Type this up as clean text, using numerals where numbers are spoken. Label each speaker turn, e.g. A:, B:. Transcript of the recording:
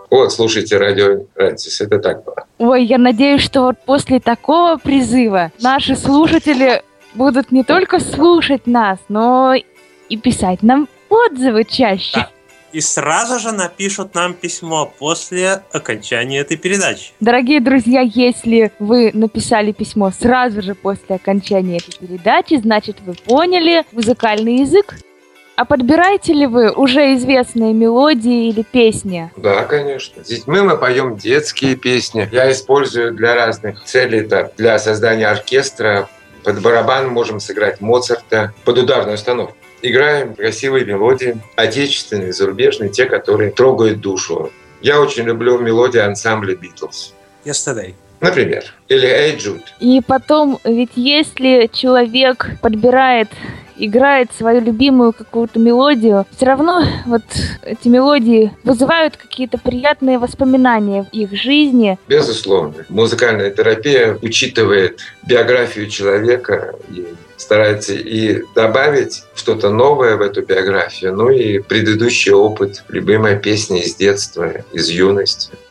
A: Вот, слушайте радио Рантис, это так было.
B: Ой, я надеюсь, что вот после такого призыва наши слушатели будут не только слушать нас, но и писать нам отзывы чаще.
C: Да. И сразу же напишут нам письмо после окончания этой передачи.
B: Дорогие друзья, если вы написали письмо сразу же после окончания этой передачи, значит, вы поняли музыкальный язык. А подбираете ли вы уже известные мелодии или песни?
A: Да, конечно. С детьми мы поем детские песни. Я использую для разных целей. Это для создания оркестра. Под барабан можем сыграть Моцарта, под ударную установку. Играем красивые мелодии, отечественные, зарубежные, те, которые трогают душу. Я очень люблю мелодии ансамбля Beatles.
C: Yesterday.
A: Например. Или Hey Jude.
B: И потом, ведь если человек подбирает, играет свою любимую какую-то мелодию, все равно вот эти мелодии вызывают какие-то приятные воспоминания в их жизни.
A: Безусловно. Музыкальная терапия учитывает биографию человека и старается и добавить что-то новое в эту биографию, ну и предыдущий опыт, любимая песня из детства, из юности.